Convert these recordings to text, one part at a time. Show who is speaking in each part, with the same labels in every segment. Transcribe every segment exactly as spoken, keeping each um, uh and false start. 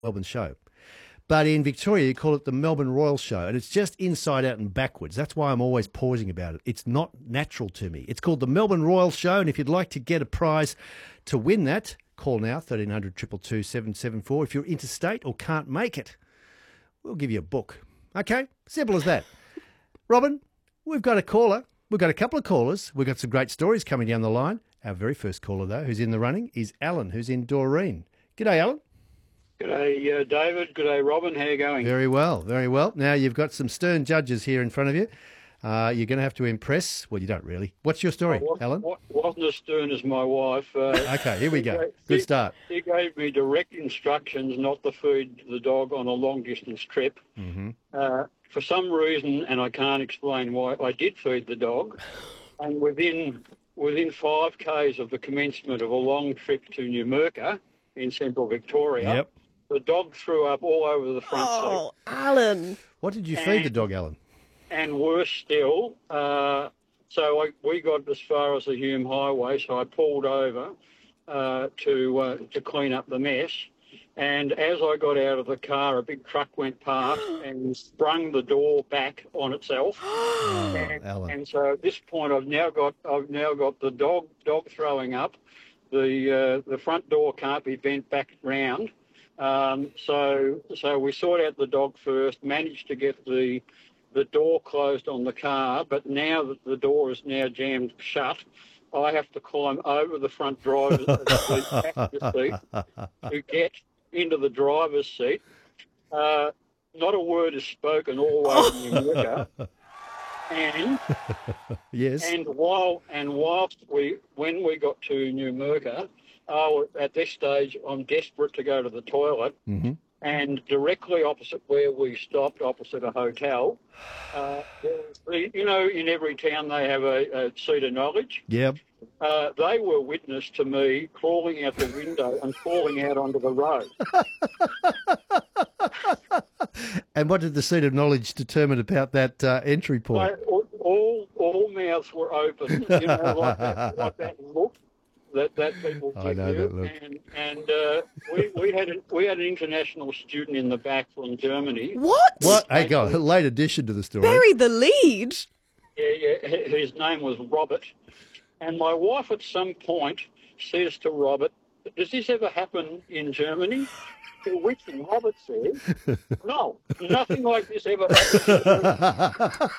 Speaker 1: Melbourne Show. But in Victoria, you call it the Melbourne Royal Show, and it's just inside out and backwards. That's why I'm always pausing about it. It's not natural to me. It's called the Melbourne Royal Show, and if you'd like to get a prize to win that, call now, thirteen hundred, two two two, seven seven four. If you're interstate or can't make it, we'll give you a book. Okay? Simple as that. Robin, we've got a caller. We've got a couple of callers. We've got some great stories coming down the line. Our very first caller, though, who's in the running, is Alan, who's in Doreen. G'day, Alan.
Speaker 2: G'day, uh, David. G'day, Robin. How are you going?
Speaker 1: Very well, very well. Now, you've got some stern judges here in front of you. Uh, you're going to have to impress. Well, you don't really. What's your story,
Speaker 2: I
Speaker 1: Alan?
Speaker 2: wasn't as stern as my wife. Uh,
Speaker 1: okay, here we go.
Speaker 2: Gave,
Speaker 1: Good start.
Speaker 2: She gave me direct instructions not to feed the dog on a long-distance trip.
Speaker 1: Mm-hmm.
Speaker 2: Uh, for some reason, and I can't explain why, I did feed the dog. And within within five k's of the commencement of a long trip to Numurkah in central Victoria,
Speaker 1: Yep.
Speaker 2: the dog threw up all over the front
Speaker 3: Oh, Alan.
Speaker 1: What did you feed the dog, Alan?
Speaker 2: And worse still, uh, so I, we got as far as the Hume Highway, so I pulled over uh, to uh, to clean up the mess. And as I got out of the car, a big truck went past and sprung the door back on itself.
Speaker 1: Oh,
Speaker 2: and,
Speaker 1: Alan.
Speaker 2: and so at this point, I've now got I've now got the dog dog throwing up. The uh, the front door can't be bent back round. Um, so so we sort out the dog first, managed to get the the door closed on the car, but now that the door is now jammed shut, I have to climb over the front driver's seat, passenger seat, to get into the driver's seat. Uh, not a word is spoken all the way to Numurkah. And
Speaker 1: Yes.
Speaker 2: and while and whilst we when we got to Numurkah, oh, at this stage I'm desperate to go to the toilet.
Speaker 1: Mm-hmm.
Speaker 2: And directly opposite where we stopped, opposite a hotel, uh, there was, you know, in every town they have a, a seat of knowledge.
Speaker 1: Yep.
Speaker 2: Uh, they were witness to me crawling out the window and falling out onto the road.
Speaker 1: And what did the seat of knowledge determine about that uh, entry point?
Speaker 2: So, all, all all mouths were open, you know, like that, like that look that, that people give
Speaker 1: I know
Speaker 2: you.
Speaker 1: that look.
Speaker 2: And and uh, we we had a, we had an international student in the back from Germany.
Speaker 3: What?
Speaker 1: What? Hey, go on. Late addition to the story.
Speaker 3: Bury the lead.
Speaker 2: Yeah, yeah. His name was Robert. And my wife at some point says to Robert, "Does this ever happen in Germany?" To which Robert said, "No, nothing like this ever happened."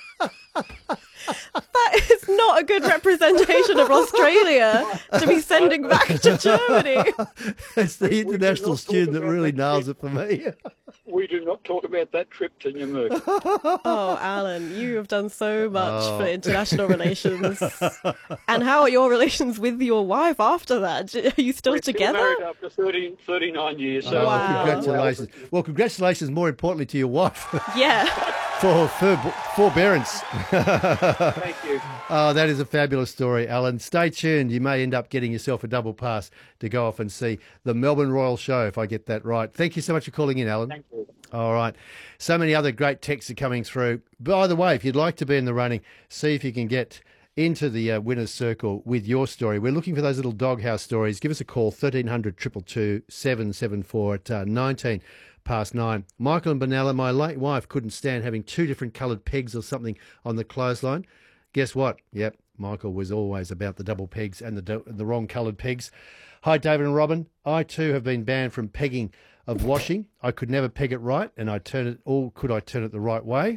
Speaker 3: That is not a good representation of Australia to be sending back to Germany.
Speaker 1: It's the
Speaker 2: We- we
Speaker 1: international
Speaker 2: did not
Speaker 1: student
Speaker 2: talk
Speaker 1: that
Speaker 2: about
Speaker 1: really
Speaker 2: that
Speaker 1: nails
Speaker 2: trip.
Speaker 1: it for me.
Speaker 2: We do not talk about that trip to Numurkah.
Speaker 3: Oh, Alan, you have done so much
Speaker 1: Oh.
Speaker 3: for international relations. And how are your relations with your wife after that? Are you still
Speaker 2: We're still
Speaker 3: together?
Speaker 2: married after thirty, thirty-nine years. So
Speaker 1: Oh,
Speaker 3: Wow.
Speaker 1: congratulations. Well, congratulations, more importantly, to your wife
Speaker 3: Yeah.
Speaker 1: for for forbearance.
Speaker 2: Thank you.
Speaker 1: Oh, that is a fabulous story, Alan. Stay tuned. You may end up getting yourself a double pass to go off and see the Melbourne Royal Show, if I get that right. Thank you so much for calling in, Alan.
Speaker 2: Thank you.
Speaker 1: All right. So many other great texts are coming through. By the way, if you'd like to be in the running, see if you can get into the uh, winner's circle with your story. We're looking for those little doghouse stories. Give us a call, thirteen hundred, two two two, seven seven four at uh, nineteen past nine. Michael and Benalla, my late wife couldn't stand having two different coloured pegs or something on the clothesline. Guess what? Yep, Michael was always about the double pegs and the do- the wrong coloured pegs. Hi, David and Robin. I too have been banned from pegging of washing. I could never peg it right, and I turn it all. Could I turn it the right way?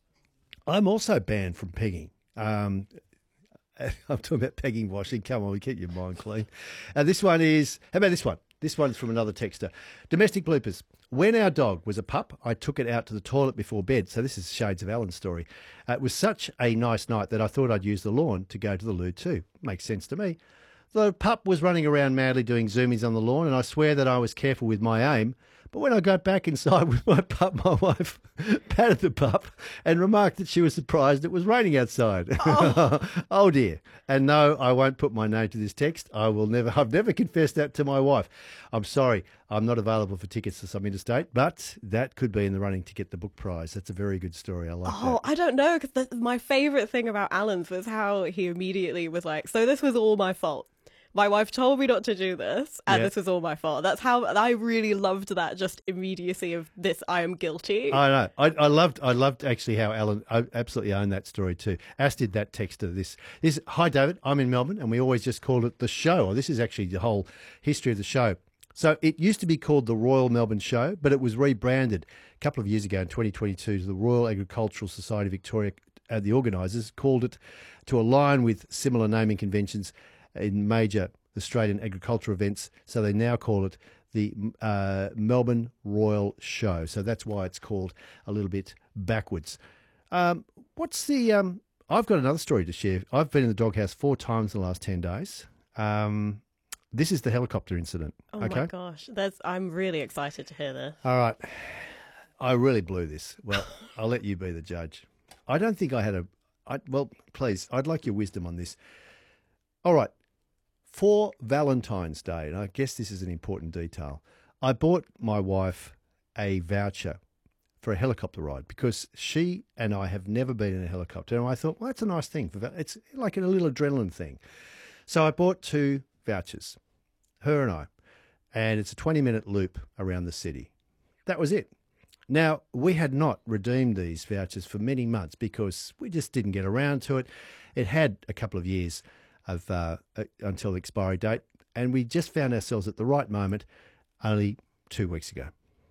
Speaker 1: I'm also banned from pegging. Um, I'm talking about pegging washing. Come on, keep your mind clean. Uh, this one is. How about this one? This one's from another texter. Domestic bloopers. When our dog was a pup, I took it out to the toilet before bed. So this is shades of Alan's story. Uh, it was such a nice night that I thought I'd use the lawn to go to the loo too. Makes sense to me. The pup was running around madly doing zoomies on the lawn, and I swear that I was careful with my aim. But when I got back inside with my pup, my wife patted the pup and remarked that she was surprised it was raining outside. Oh. Oh dear. And no, I won't put my name to this text. I will never, I've never confessed that to my wife. I'm sorry, I'm not available for tickets to some interstate, but that could be in the running to get the book prize. That's a very good story. I like
Speaker 3: Oh,
Speaker 1: that.
Speaker 3: I don't know, because my favourite thing about Alan's was how he immediately was like, so this was all my fault. my wife told me not to do this, and
Speaker 1: Yeah.
Speaker 3: this was all my fault. That's how I really loved that just immediacy of this. I am guilty.
Speaker 1: I know. I, I loved. I loved actually how Alan. I absolutely owned that story too. As did that texter. This. This. Hi, David. I'm in Melbourne, and we always just called it the show. Or this is actually the whole history of the show. So it used to be called the Royal Melbourne Show, but it was rebranded a couple of years ago in twenty twenty-two to the Royal Agricultural Society of Victoria. Uh, the organisers called it to align with similar naming conventions in major Australian agriculture events. So they now call it the uh, Melbourne Royal Show. So that's why it's called a little bit backwards. Um, what's the... Um, I've got another story to share. I've been in the doghouse four times in the last ten days. Um, this is the helicopter incident.
Speaker 3: Oh
Speaker 1: okay?
Speaker 3: my gosh, that's I'm really excited to hear this.
Speaker 1: All right. I really blew this. Well, I'll let you be the judge. I don't think I had a... I, well, please, I'd like your wisdom on this. All right. For Valentine's Day, and I guess this is an important detail, I bought my wife a voucher for a helicopter ride because she and I have never been in a helicopter. And I thought, well, that's a nice thing. For val- It's like a little adrenaline thing. So I bought two vouchers, her and I, and it's a twenty-minute loop around the city. That was it. Now, we had not redeemed these vouchers for many months because we just didn't get around to it. It had a couple of years of uh, uh, until the expiry date, and we just found ourselves at the right moment only two weeks ago.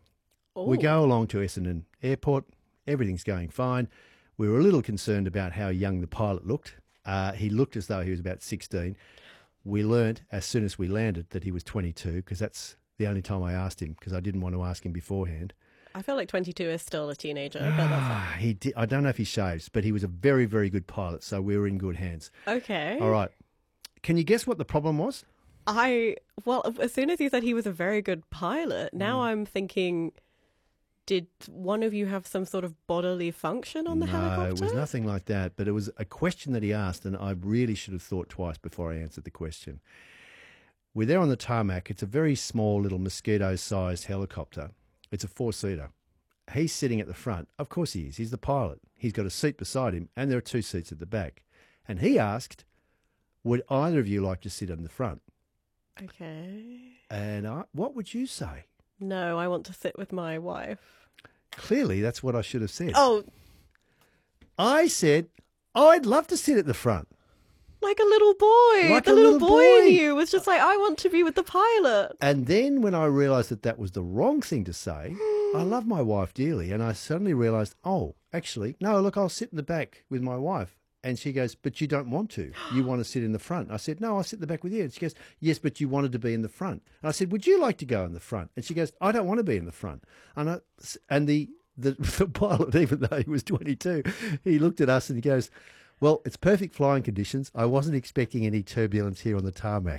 Speaker 1: We
Speaker 3: Ooh.
Speaker 1: go along to Essendon Airport. Everything's going fine. We were a little concerned about how young the pilot looked. Uh, he looked as though he was about sixteen. We learnt as soon as we landed that he was twenty-two because that's the only time I asked him because I didn't want to ask him beforehand.
Speaker 3: I feel like twenty-two is still a teenager, but that's
Speaker 1: Ah, he did, I don't know if he shaves, but he was a very, very good pilot, so we were in good hands.
Speaker 3: okay.
Speaker 1: All right. Can you guess what the problem was?
Speaker 3: I well, as soon as you said he was a very good pilot, now
Speaker 1: Mm.
Speaker 3: I'm thinking, did one of you have some sort of bodily function on the
Speaker 1: no,
Speaker 3: helicopter?
Speaker 1: it was nothing like that, but it was a question that he asked, and I really should have thought twice before I answered the question. We're there on the tarmac. It's a very small little mosquito-sized helicopter. It's a four-seater. He's sitting at the front. Of course he is. He's the pilot. He's got a seat beside him, and there are two seats at the back. And he asked, would either of you like to sit in the front?
Speaker 3: Okay.
Speaker 1: And I, what would you say?
Speaker 3: No, I want to sit with my wife.
Speaker 1: Clearly, that's what I should have said.
Speaker 3: Oh,
Speaker 1: I said, I'd love to sit at the front.
Speaker 3: like a little boy.
Speaker 1: Like
Speaker 3: the
Speaker 1: a
Speaker 3: little,
Speaker 1: little
Speaker 3: boy,
Speaker 1: boy.
Speaker 3: in you was just like, I want to be with the pilot.
Speaker 1: And then when I realised that that was the wrong thing to say, I love my wife dearly, and I suddenly realised, oh, actually, no, look, I'll sit in the back with my wife. And she goes, but you don't want to. You want to sit in the front. I said, no, I'll sit in the back with you. And she goes, yes, but you wanted to be in the front. And I said, would you like to go in the front? And she goes, I don't want to be in the front. And, I, and the, the, the pilot, even though he was twenty-two, he looked at us and he goes, well, it's perfect flying conditions. I wasn't expecting any turbulence here on the tarmac.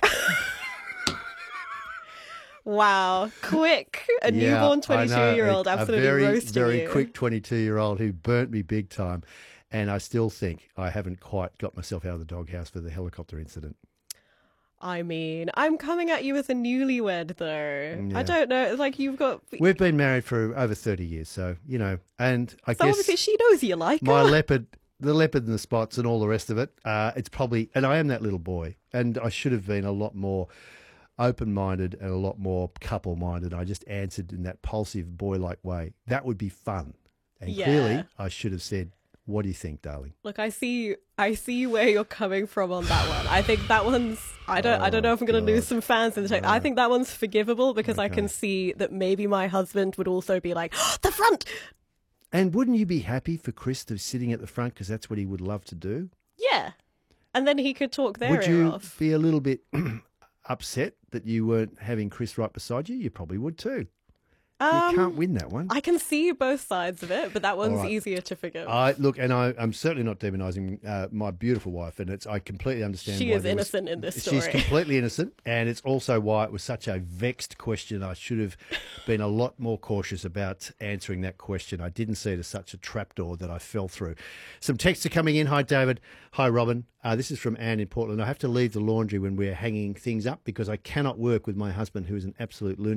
Speaker 3: Wow, quick! A
Speaker 1: Yeah,
Speaker 3: newborn
Speaker 1: I know,
Speaker 3: twenty-two-year-old
Speaker 1: a-
Speaker 3: absolutely
Speaker 1: a very,
Speaker 3: roasting
Speaker 1: very
Speaker 3: you.
Speaker 1: quick twenty-two-year-old who burnt me big time. And I still think I haven't quite got myself out of the doghouse for the helicopter incident.
Speaker 3: I mean, I'm coming at you as a newlywed, though.
Speaker 1: Yeah.
Speaker 3: I don't know. It's like you've got.
Speaker 1: We've been married for over thirty years, so, you know, and I
Speaker 3: So
Speaker 1: guess
Speaker 3: obviously she knows you like
Speaker 1: my
Speaker 3: her.
Speaker 1: leopard, the leopard and the spots and all the rest of it, uh, it's probably, and I am that little boy, and I should have been a lot more open-minded and a lot more couple-minded. I just answered in that impulsive boy-like way. That would be fun. And
Speaker 3: Yeah.
Speaker 1: clearly I should have said, what do you think, darling?
Speaker 3: Look, I see, I see where you're coming from on that one. I think that one's. I don't. I don't know if I'm going to
Speaker 1: God.
Speaker 3: lose some fans in the chat. I think that one's forgivable because I
Speaker 1: Okay.
Speaker 3: can see that maybe my husband would also be like, the front.
Speaker 1: And wouldn't you be happy for Chris to be sitting at the front because that's what he would love to do?
Speaker 3: Yeah, and then he could talk their
Speaker 1: Would
Speaker 3: ear
Speaker 1: you
Speaker 3: off.
Speaker 1: be a little bit upset that you weren't having Chris right beside you? You probably would too.
Speaker 3: Um,
Speaker 1: you can't win that one.
Speaker 3: I can see both sides of it, but that one's
Speaker 1: right.
Speaker 3: easier to forgive.
Speaker 1: I look, and I, I'm certainly not demonising uh, my beautiful wife, and it's I completely understand.
Speaker 3: She
Speaker 1: why
Speaker 3: is
Speaker 1: there was-
Speaker 3: innocent in this
Speaker 1: She's
Speaker 3: story.
Speaker 1: completely innocent, and it's also why it was such a vexed question. I should have been a lot more cautious about answering that question. I didn't see it as such a trapdoor that I fell through. Some texts are coming in. Hi, David. Hi, Robin. Uh, this is from Anne in Portland. I have to leave the laundry when we're hanging things up because I cannot work with my husband, who is an absolute lunatic.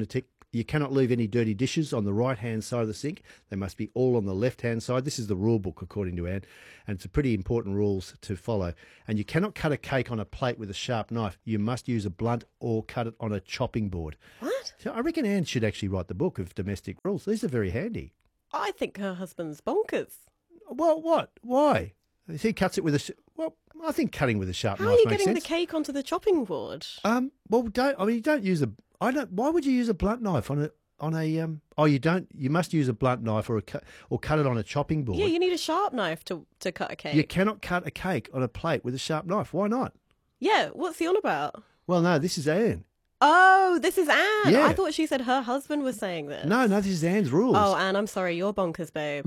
Speaker 1: You cannot leave any dirty dishes on the right-hand side of the sink. They must be all on the left-hand side. This is the rule book, according to Anne, and it's a pretty important rules to follow. And you cannot cut a cake on a plate with a sharp knife. You must use a blunt or cut it on a chopping board.
Speaker 3: What?
Speaker 1: So I reckon Anne should actually write the book of domestic rules. These are very handy.
Speaker 3: I think her husband's bonkers.
Speaker 1: Well, what? Why? If he cuts it with a... Sh- well, I think cutting with a sharp
Speaker 3: How
Speaker 1: knife
Speaker 3: are you
Speaker 1: makes
Speaker 3: getting
Speaker 1: sense.
Speaker 3: the cake onto the chopping board?
Speaker 1: Um, well, don't. I mean, you don't use a. I don't. Why would you use a blunt knife on a on a? Um. Oh, you don't. You must use a blunt knife or a cut or cut it on a chopping board.
Speaker 3: Yeah, you need a sharp knife to, to cut a cake.
Speaker 1: You cannot cut a cake on a plate with a sharp knife. Why not?
Speaker 3: Yeah, what's he on about?
Speaker 1: Well, no. This is Anne.
Speaker 3: Oh, this is Anne.
Speaker 1: Yeah.
Speaker 3: I thought she said her husband was saying this.
Speaker 1: No, no. This is Anne's rules.
Speaker 3: Oh, Anne, I'm sorry. You're bonkers, babe.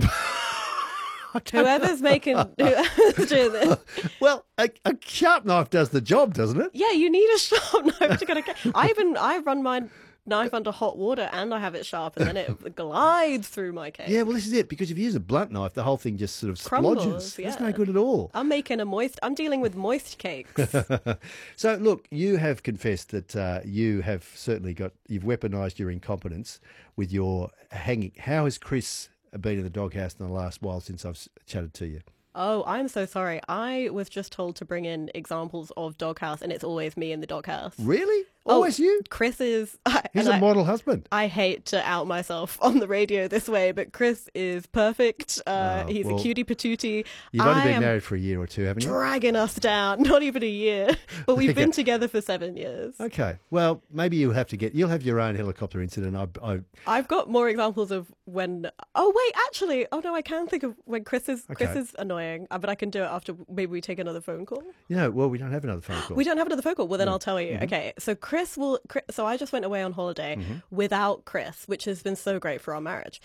Speaker 1: I don't
Speaker 3: Whoever's making, whoever's doing this.
Speaker 1: Well, a, a sharp knife does the job, doesn't it?
Speaker 3: Yeah, you need a sharp knife to cut a cake. I even, I run my knife under hot water and I have it sharp and then it glides through my cake.
Speaker 1: Yeah. Well, this is it because if you use a blunt knife, the whole thing just sort of
Speaker 3: Crumbles,
Speaker 1: splodges. That's
Speaker 3: yeah.
Speaker 1: no good at all.
Speaker 3: I'm making a moist, I'm dealing with moist cakes.
Speaker 1: So, look, you have confessed that uh, you have certainly got, you've weaponised your incompetence with your hanging. How has Chris been in the doghouse in the last while since I've s- chatted to you?
Speaker 3: Oh, I'm so sorry. I was just told to bring in examples of doghouse, and it's always me in the doghouse.
Speaker 1: Really?
Speaker 3: Oh,
Speaker 1: Always you?
Speaker 3: Chris is.
Speaker 1: He's
Speaker 3: and
Speaker 1: a
Speaker 3: I-
Speaker 1: model husband.
Speaker 3: I hate to out myself on the radio this way, but Chris is perfect. Uh,
Speaker 1: Oh,
Speaker 3: he's
Speaker 1: well,
Speaker 3: a cutie patootie.
Speaker 1: You've only
Speaker 3: I
Speaker 1: been
Speaker 3: am
Speaker 1: married for a year or two, haven't you?
Speaker 3: dragging us down. Not even a year, but we've been
Speaker 1: Okay.
Speaker 3: together for seven years.
Speaker 1: Okay. Well, maybe you'll have to get, you'll have your own helicopter incident. I, I,
Speaker 3: I've got more examples of when. Oh wait, actually, oh no, I can think of when Chris is Chris
Speaker 1: Okay.
Speaker 3: is annoying, uh, but I can do it after maybe we take another phone call.
Speaker 1: you know, well, we don't have another phone call.
Speaker 3: We don't have another phone call. Well, then I'll tell you.
Speaker 1: Mm-hmm.
Speaker 3: Okay, so Chris will. Chris, so I just went away on holiday without Chris, which has been so great for our marriage,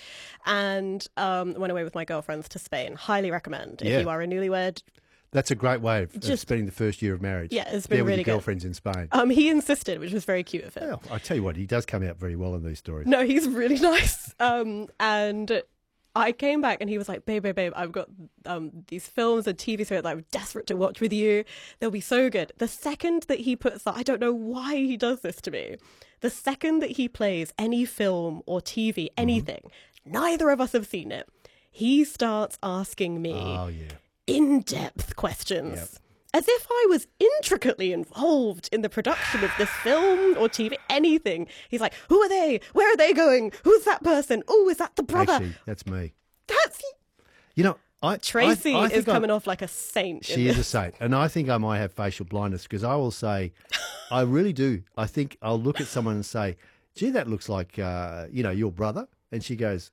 Speaker 3: and um, went away with my girlfriends to Spain. Highly recommend if
Speaker 1: Yeah.
Speaker 3: you are a newlywed.
Speaker 1: That's a great way of, of
Speaker 3: Just-
Speaker 1: spending the first year of marriage.
Speaker 3: Yeah, it's been
Speaker 1: there with
Speaker 3: really
Speaker 1: your
Speaker 3: good.
Speaker 1: girlfriends in Spain.
Speaker 3: Um, he insisted, which was very cute of him.
Speaker 1: Well, I tell you what, he does come out very well in these stories.
Speaker 3: No, he's really nice. Um, and I came back and he was like, babe, babe, babe, I've got um, these films and T V series that I'm desperate to watch with you. They'll be so good. The second that he puts that, I don't know why he does this to me. The second that he plays any film or T V, anything, neither of us have seen it. He starts asking me
Speaker 1: Oh, yeah.
Speaker 3: in-depth questions.
Speaker 1: Yep.
Speaker 3: As if I was intricately involved in the production of this film or T V, anything. He's like, who are they? Where are they going? Who's that person? Oh, is that the brother?
Speaker 1: Actually, that's me.
Speaker 3: That's
Speaker 1: You know, I
Speaker 3: Tracy
Speaker 1: I, I
Speaker 3: is
Speaker 1: think I'm-
Speaker 3: coming off like a saint. in
Speaker 1: She is a
Speaker 3: this.
Speaker 1: saint, and I think I might have facial blindness because I will say, I really do. I think I'll look at someone and say, "Gee, that looks like uh, you know your brother," and she goes,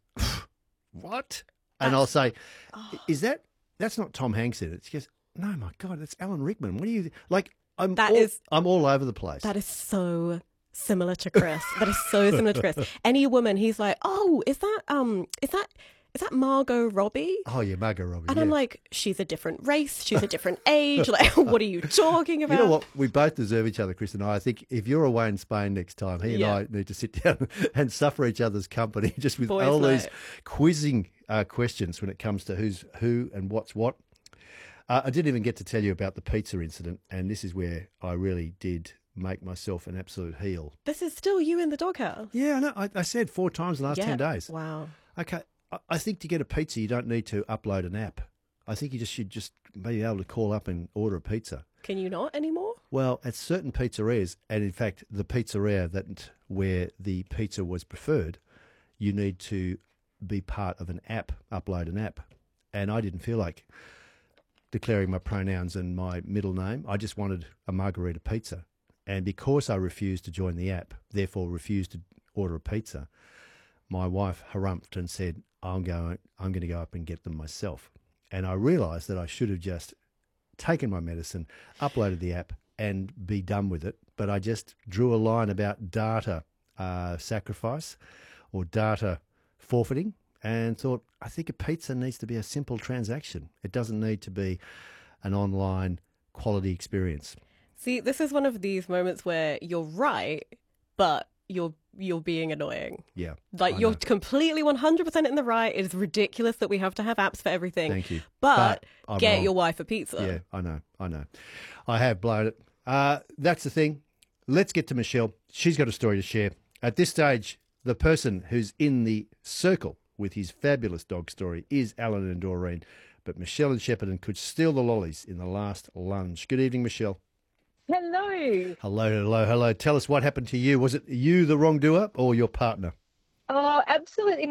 Speaker 1: "What?" And I'll say, "Is that that's not Tom Hanks in it?" She goes, "No, my God, that's Alan Rickman. What are you like?" I'm
Speaker 3: That
Speaker 1: all,
Speaker 3: is-
Speaker 1: I'm all over the place.
Speaker 3: That is so similar to Chris. That is so similar to Chris. Any woman, he's like, oh, is that um, is that is that Margot Robbie?
Speaker 1: oh yeah, Margot Robbie.
Speaker 3: And
Speaker 1: yeah.
Speaker 3: I'm like, she's a different race, she's a different age. Like, what are you talking about?
Speaker 1: You know what? We both deserve each other, Chris and I. I think if you're away in Spain next time, he
Speaker 3: Yeah.
Speaker 1: and I need to sit down and suffer each other's company just with
Speaker 3: Boys'
Speaker 1: all these
Speaker 3: night.
Speaker 1: quizzing uh, questions when it comes to who's who and what's what. Uh, I didn't even get to tell you about the pizza incident, and this is where I really did make myself an absolute heel.
Speaker 3: This is still you in the doghouse.
Speaker 1: Yeah, I know. I, I said four times in the last
Speaker 3: Yeah.
Speaker 1: ten days.
Speaker 3: Wow.
Speaker 1: Okay, I, I think to get a pizza, you don't need to upload an app. I think you just should just be able to call up and order a pizza.
Speaker 3: Can you not anymore?
Speaker 1: Well, at certain pizzerias, and in fact, the pizzeria that where the pizza was preferred, you need to be part of an app, upload an app. And I didn't feel like declaring my pronouns and my middle name. I just wanted a margarita pizza. And because I refused to join the app, therefore refused to order a pizza, my wife harumphed and said, I'm going, I'm going to go up and get them myself. And I realised that I should have just taken my medicine, uploaded the app, and be done with it. But I just drew a line about data uh, sacrifice or data forfeiting and thought, I think a pizza needs to be a simple transaction. It doesn't need to be an online quality experience.
Speaker 3: See, this is one of these moments where you're right, but you're you're being annoying.
Speaker 1: Yeah.
Speaker 3: Like
Speaker 1: I
Speaker 3: you're
Speaker 1: know.
Speaker 3: completely one hundred percent in the right. It is ridiculous that we have to have apps for everything.
Speaker 1: Thank you.
Speaker 3: But,
Speaker 1: But I'm
Speaker 3: get
Speaker 1: wrong.
Speaker 3: your wife a pizza.
Speaker 1: Yeah, I know, I know. I have blown it. Uh, that's the thing. Let's get to Michelle. She's got a story to share. At this stage, The person who's in the circle with his fabulous dog story is Alan and Doreen. But Michelle and Shepparton could steal the lollies in the last lunge. Good evening, Michelle.
Speaker 4: Hello.
Speaker 1: Hello, hello, hello. Tell us what happened to you. Was it you, the wrongdoer, or your partner?
Speaker 4: Oh, absolutely